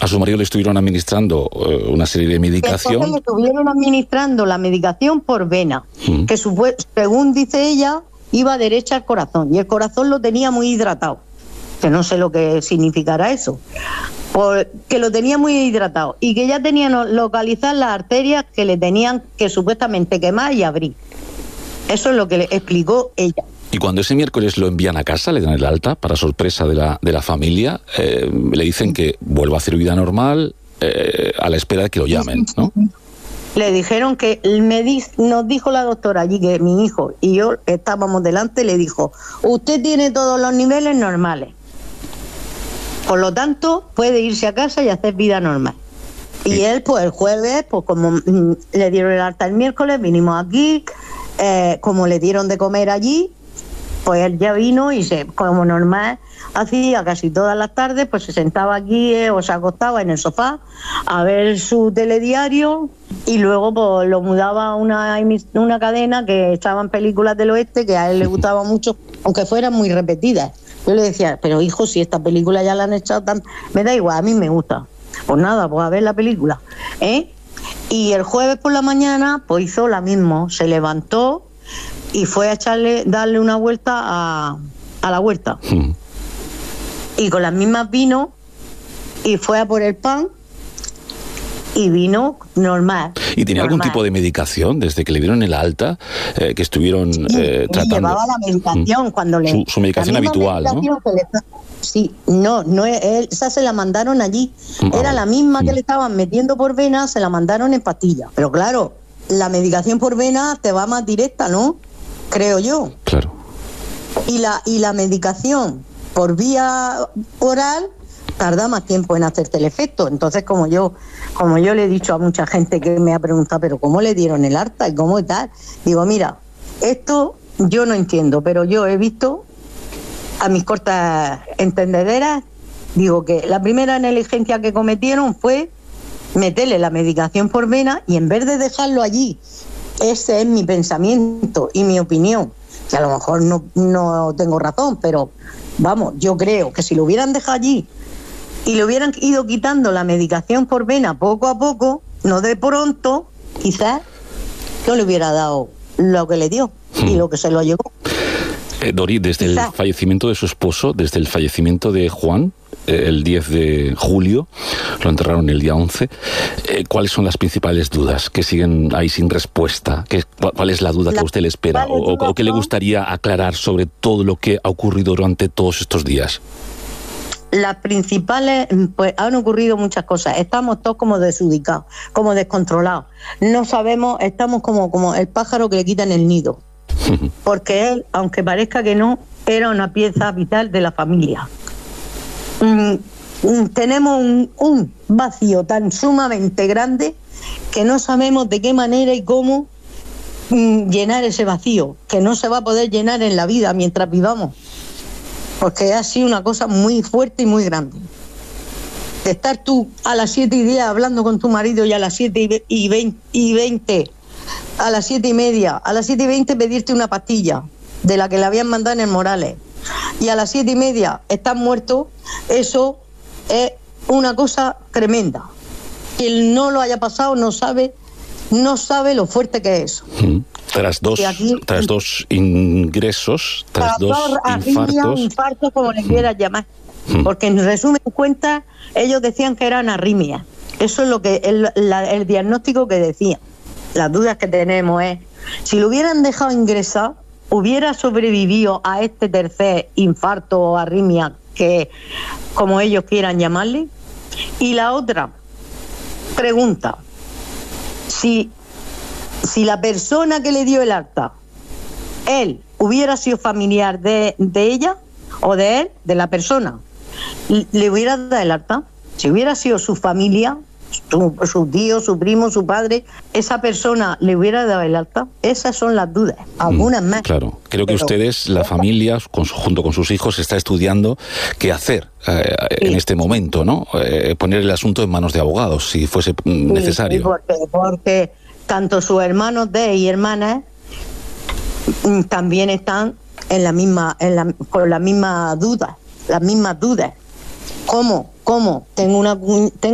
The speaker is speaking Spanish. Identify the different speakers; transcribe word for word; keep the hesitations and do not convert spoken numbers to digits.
Speaker 1: a su marido le estuvieron administrando uh, una serie de medicación.
Speaker 2: Entonces le estuvieron administrando la medicación por vena, mm. que supu- según dice ella, iba derecha al corazón, y el corazón lo tenía muy hidratado, que no sé lo que significará eso, por, que lo tenía muy hidratado, y que ya tenían localizadas las arterias que le tenían que supuestamente quemar y abrir. Eso es lo que le explicó ella.
Speaker 1: Y cuando ese miércoles lo envían a casa, le dan el alta, para sorpresa de la, de la familia, eh, le dicen que vuelva a hacer vida normal, eh, a la espera de que lo llamen, ¿no?
Speaker 2: Le dijeron que me di, nos dijo la doctora allí que mi hijo y yo estábamos delante, le dijo, usted tiene todos los niveles normales, por lo tanto puede irse a casa y hacer vida normal. Y sí. Él, pues el jueves, pues como mm, le dieron el alta el miércoles, vinimos aquí, eh, como le dieron de comer allí, pues él ya vino y se, como normal hacía casi todas las tardes, pues se sentaba aquí eh, o se acostaba en el sofá a ver su telediario, y luego pues lo mudaba a una, una cadena que estaban películas del oeste que a él le gustaba mucho, aunque fueran muy repetidas. Yo le decía, pero hijo, si esta película ya la han echado tan... me da igual, a mí me gusta. Pues nada, pues a ver la película, ¿eh? Y el jueves por la mañana pues hizo la misma, se levantó y fue a echarle, darle una vuelta a, a la huerta. Hmm. Y con las mismas vino y fue a por el pan y vino normal.
Speaker 1: ¿Y tenía
Speaker 2: normal.
Speaker 1: algún tipo de medicación desde que le dieron el alta, eh, que estuvieron
Speaker 2: sí,
Speaker 1: eh, tratando?
Speaker 2: Llevaba la medicación hmm. cuando le...
Speaker 1: Su, su medicación habitual, medicación, ¿no?
Speaker 2: Le, sí, no, no él, esa se la mandaron allí. Ah, Era la misma hmm. que le estaban metiendo por vena, se la mandaron en pastillas. Pero claro, la medicación por vena te va más directa, ¿no? Creo yo.
Speaker 1: Claro.
Speaker 2: Y la y la medicación por vía oral tarda más tiempo en hacerte el efecto. Entonces, como yo como yo le he dicho a mucha gente que me ha preguntado, pero ¿cómo le dieron el alta y cómo y tal? Digo, mira, esto yo no entiendo, pero yo he visto a mis cortas entendederas, digo que la primera negligencia que cometieron fue meterle la medicación por vena, y en vez de dejarlo allí, ese es mi pensamiento y mi opinión, que a lo mejor no, no tengo razón, pero vamos, yo creo que si lo hubieran dejado allí y le hubieran ido quitando la medicación por vena poco a poco, no de pronto, quizás no le hubiera dado lo que le dio hmm. y lo que se lo llevó.
Speaker 1: Eh, Dori, desde quizás. el fallecimiento de su esposo, desde el fallecimiento de Juan, el diez de julio, lo enterraron el día once. Eh, ¿Cuáles son las principales dudas que siguen ahí sin respuesta? ¿Qué, ¿Cuál es la duda la, que a usted le espera o, o, o que le gustaría aclarar sobre todo lo que ha ocurrido durante todos estos días?
Speaker 2: Las principales, pues han ocurrido muchas cosas. Estamos todos como desubicados, como descontrolados. No sabemos, estamos como, como el pájaro que le quitan el nido. Porque él, aunque parezca que no, era una pieza vital de la familia. Mm, tenemos un, un vacío tan sumamente grande que no sabemos de qué manera y cómo mm, llenar ese vacío, que no se va a poder llenar en la vida mientras vivamos, porque ha sido una cosa muy fuerte y muy grande. De estar tú a las siete y diez hablando con tu marido y a las siete y veinte, a las siete y media, a las siete y veinte pedirte una pastilla de la que le habían mandado en el Morales, y a las siete y media estás muerto, eso es una cosa tremenda. Quien no lo haya pasado no sabe, no sabe lo fuerte que es.
Speaker 1: Mm. Tras dos, aquí, tras dos ingresos, tras dos infartos.
Speaker 2: infartos, como le quieras llamar. Mm. Porque en resumen cuenta, ellos decían que eran arritmias. Eso es lo que el, la, el diagnóstico que decían. Las dudas que tenemos es, si lo hubieran dejado ingresar, hubiera sobrevivido a este tercer infarto o arritmia, que como ellos quieran llamarle. Y la otra pregunta, si, si la persona que le dio el alta, él hubiera sido familiar de, de ella o de él, de la persona, le hubiera dado el alta. Si hubiera sido su familia, su, su tío, su primo, su padre, esa persona le hubiera dado el alta. Esas son las dudas, algunas más.
Speaker 1: Claro, creo que pero, ustedes, la familia, con, junto con sus hijos, está estudiando qué hacer eh, sí. en este momento, ¿no? Eh, poner el asunto en manos de abogados, si fuese sí, necesario.
Speaker 2: Sí, porque, porque tanto sus hermanos de y hermanas también están en la misma, en la, con la misma duda, las mismas dudas. ¿Cómo? ¿Cómo? Tengo una... Tengo